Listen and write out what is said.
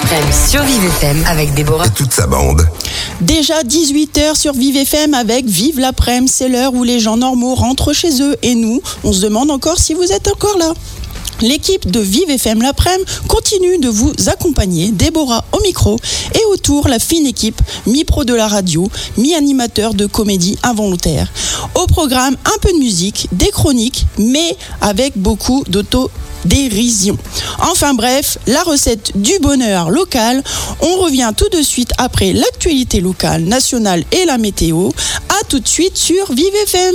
l'après-midi sur Vive FM avec Déborah. Et toute sa bande. Déjà 18h sur Vive FM avec Vive l'après-midi. C'est l'heure où les gens normaux rentrent chez eux. Et nous, on se demande encore si vous êtes encore là. L'équipe de Vive FM l'après-midi continue de vous accompagner. Déborah au micro et autour la fine équipe, mi-pro de la radio, mi-animateur de comédie involontaire. Au programme, un peu de musique, des chroniques, mais avec beaucoup d'autodérision. Enfin bref, la recette du bonheur local. On revient tout de suite après l'actualité locale, nationale et la météo. À tout de suite sur Vive FM.